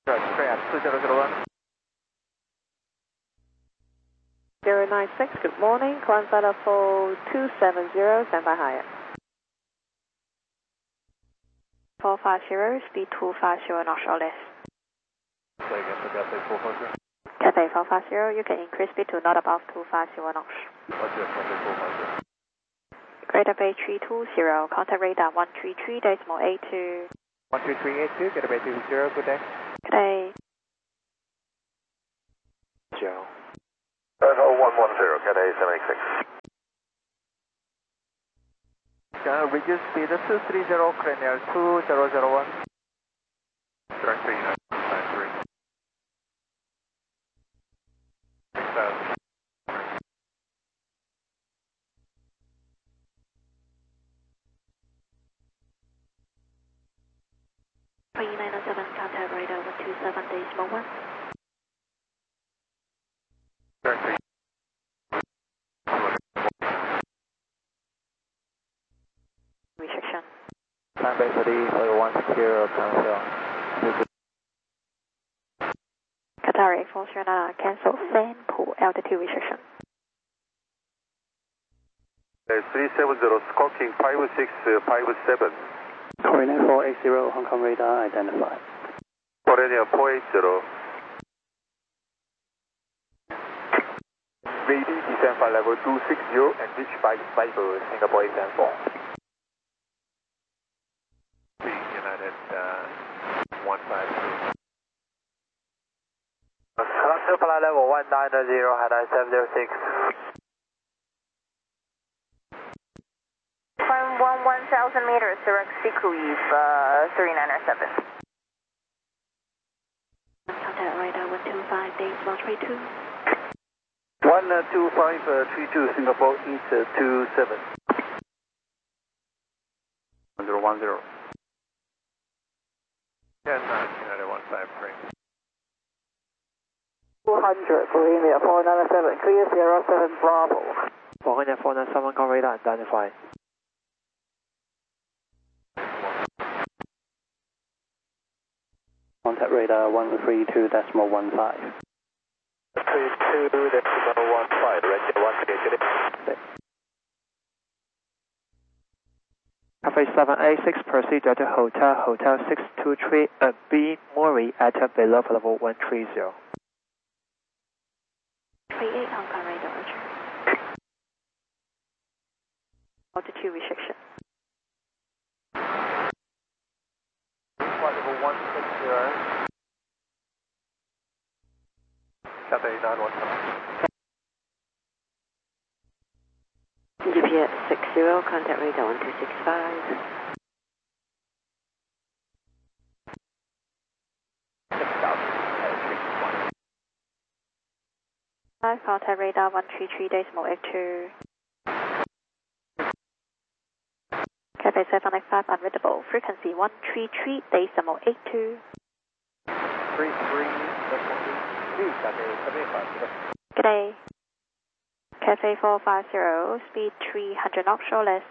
Crab 2001. 096, good morning. Climb Flight 4270, standby higher. 450, speed 250, not short less. Say again for Cathay 450. Cathay 450, you can increase speed to not above 250 knots. Roger, Cathay 450. Greater Bay 320, contact radar 133.82. 12382, get a Bay 220, good day. Good day. Joe. 110, Cathay 786. Reduce speed 230, Cranial 2001. Direct 3993. 6000. Contact radar 127.1. Direct 3. Restriction. Time base ID for 160, cancel. Qatar 840, cancel fan pool altitude restriction. 370, skulking 5657. Korean 480, Hong Kong radar identified. Korean 480. Ready, descend flight level 260 and reach by Singapore 874. United 153. Contact flight level 190, Hanoi 706. Climb 1000 meters, direct Seacruise 397. Contact radar 125, days 132. 12532, Singapore East 27. 1010. Yes, United 153. 200, Bohemia 497, clear 07 Bravo. 497, Hong radar identified. Contact radar 132.15. 32.15, Roger, 138. Cafe 786, proceed to Hotel 623 B Mori at below level 130. 38 Hong Kong radar, Roger. Altitude restriction. Flight level 160. Cathay 917. GPS 60, contact radar 1265. 6000. Contact radar 133.82. Cathay 795 unreadable. Frequency 133.82. 33.82, Cathay 785. Good day. Cathay 450, speed 300 knots or less.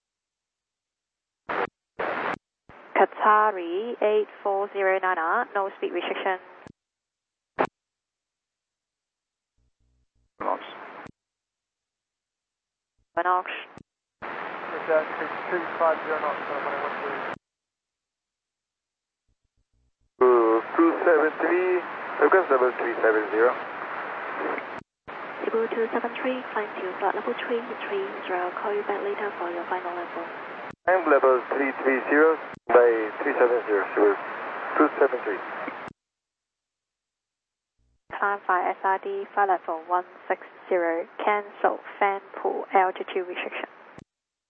Qatari 8409, no speed restriction. Knots. Knots. Is that 250 knots for 273, request level 370. Cebu 273, climb to flight level 330. Call you back later for your final level. Climb level 330 by 370, Cebu 273. Climb 5 SRD, flight level 160, cancel fan pool altitude restriction.